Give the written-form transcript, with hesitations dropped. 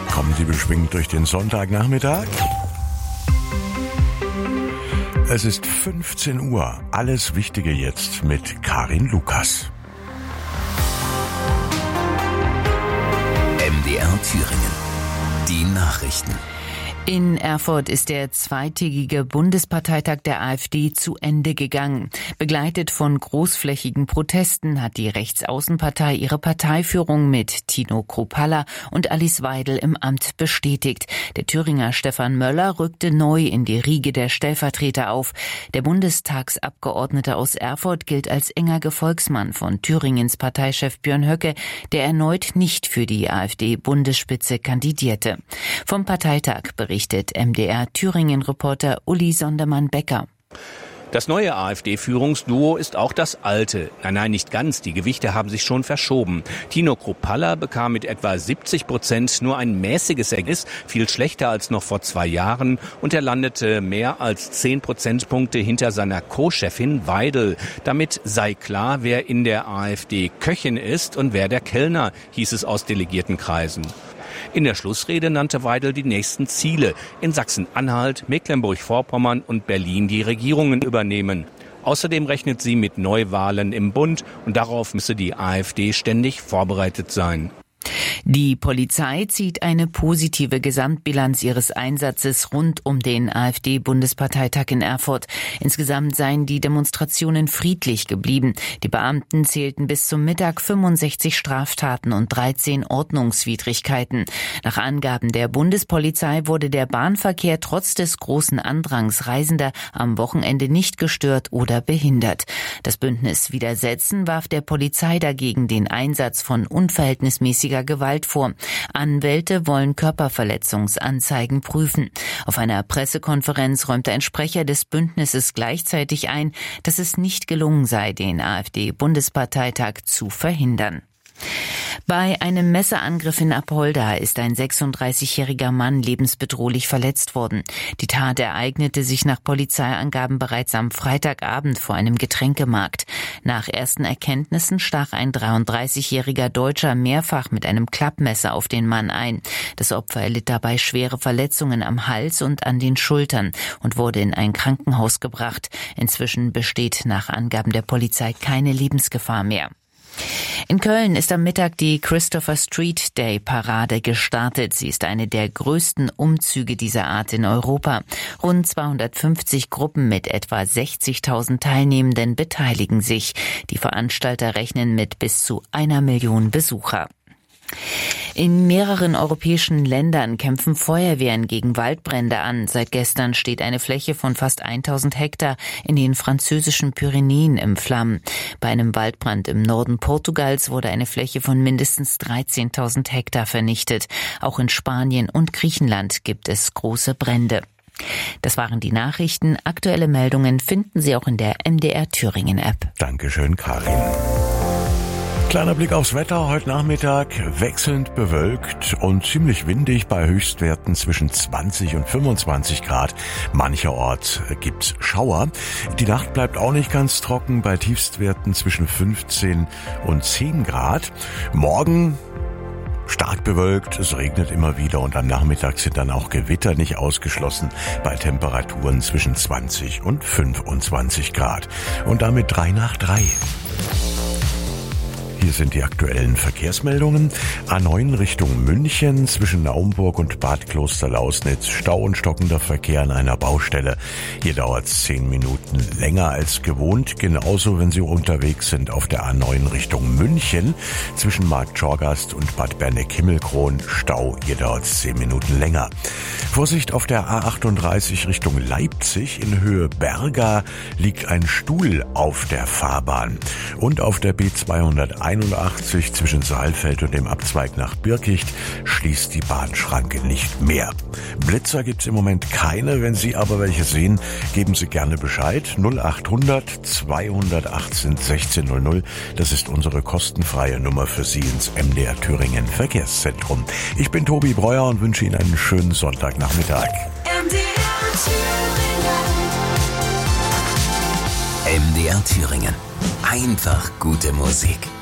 Kommen Sie beschwingt durch den Sonntagnachmittag? Es ist 15 Uhr. Alles Wichtige jetzt mit Karin Lukas. MDR Thüringen. Die Nachrichten. In Erfurt ist der zweitägige Bundesparteitag der AfD zu Ende gegangen. Begleitet von großflächigen Protesten hat die Rechtsaußenpartei ihre Parteiführung mit Tino Kruppalla und Alice Weidel im Amt bestätigt. Der Thüringer Stefan Möller rückte neu in die Riege der Stellvertreter auf. Der Bundestagsabgeordnete aus Erfurt gilt als enger Gefolgsmann von Thüringens Parteichef Björn Höcke, der erneut nicht für die AfD-Bundesspitze kandidierte. Vom Parteitag berichtet MDR-Thüringen-Reporter Uli Sondermann-Becker. Das neue AfD-Führungsduo ist auch das alte. Nein, nicht ganz. Die Gewichte haben sich schon verschoben. Tino Kruppalla bekam mit etwa 70% nur ein mäßiges Ergebnis, viel schlechter als noch vor 2 Jahren. Und er landete mehr als 10 Prozentpunkte hinter seiner Co-Chefin Weidel. Damit sei klar, wer in der AfD Köchin ist und wer der Kellner, hieß es aus Delegiertenkreisen. In der Schlussrede nannte Weidel die nächsten Ziele. In Sachsen-Anhalt, Mecklenburg-Vorpommern und Berlin die Regierungen übernehmen. Außerdem rechnet sie mit Neuwahlen im Bund und darauf müsse die AfD ständig vorbereitet sein. Die Polizei zieht eine positive Gesamtbilanz ihres Einsatzes rund um den AfD-Bundesparteitag in Erfurt. Insgesamt seien die Demonstrationen friedlich geblieben. Die Beamten zählten bis zum Mittag 65 Straftaten und 13 Ordnungswidrigkeiten. Nach Angaben der Bundespolizei wurde der Bahnverkehr trotz des großen Andrangs Reisender am Wochenende nicht gestört oder behindert. Das Bündnis Widersetzen warf der Polizei dagegen den Einsatz von unverhältnismäßiger Gewalt vor. Anwälte wollen Körperverletzungsanzeigen prüfen. Auf einer Pressekonferenz räumte ein Sprecher des Bündnisses gleichzeitig ein, dass es nicht gelungen sei, den AfD-Bundesparteitag zu verhindern. Bei einem Messerangriff in Apolda ist ein 36-jähriger Mann lebensbedrohlich verletzt worden. Die Tat ereignete sich nach Polizeiangaben bereits am Freitagabend vor einem Getränkemarkt. Nach ersten Erkenntnissen stach ein 33-jähriger Deutscher mehrfach mit einem Klappmesser auf den Mann ein. Das Opfer erlitt dabei schwere Verletzungen am Hals und an den Schultern und wurde in ein Krankenhaus gebracht. Inzwischen besteht nach Angaben der Polizei keine Lebensgefahr mehr. In Köln ist am Mittag die Christopher Street Day Parade gestartet. Sie ist eine der größten Umzüge dieser Art in Europa. Rund 250 Gruppen mit etwa 60.000 Teilnehmenden beteiligen sich. Die Veranstalter rechnen mit bis zu 1 Million Besucher. In mehreren europäischen Ländern kämpfen Feuerwehren gegen Waldbrände an. Seit gestern steht eine Fläche von fast 1000 Hektar in den französischen Pyrenäen im Flammen. Bei einem Waldbrand im Norden Portugals wurde eine Fläche von mindestens 13.000 Hektar vernichtet. Auch in Spanien und Griechenland gibt es große Brände. Das waren die Nachrichten. Aktuelle Meldungen finden Sie auch in der MDR Thüringen App. Dankeschön, Karin. Kleiner Blick aufs Wetter. Heute Nachmittag wechselnd bewölkt und ziemlich windig bei Höchstwerten zwischen 20 und 25 Grad. Mancherorts gibt's Schauer. Die Nacht bleibt auch nicht ganz trocken bei Tiefstwerten zwischen 15 und 10 Grad. Morgen stark bewölkt, es regnet immer wieder und am Nachmittag sind dann auch Gewitter nicht ausgeschlossen bei Temperaturen zwischen 20 und 25 Grad. Und damit 3 nach 3. Hier sind die aktuellen Verkehrsmeldungen. A9 Richtung München zwischen Naumburg und Bad Klosterlausnitz. Stau und stockender Verkehr an einer Baustelle. Hier dauert es 10 Minuten länger als gewohnt. Genauso, wenn Sie unterwegs sind auf der A9 Richtung München zwischen Marktschorgast und Bad Berneck-Himmelkron. Stau, hier dauert es 10 Minuten länger. Vorsicht auf der A38 Richtung Leipzig. In Höhe Berga liegt ein Stuhl auf der Fahrbahn. Und auf der B281 zwischen Saalfeld und dem Abzweig nach Birkicht schließt die Bahnschranke nicht mehr. Blitzer gibt's im Moment keine. Wenn Sie aber welche sehen, geben Sie gerne Bescheid. 0800 218 1600. Das ist unsere kostenfreie Nummer für Sie ins MDR Thüringen Verkehrszentrum. Ich bin Tobi Breuer und wünsche Ihnen einen schönen Sonntagnachmittag. MDR Thüringen. Einfach gute Musik.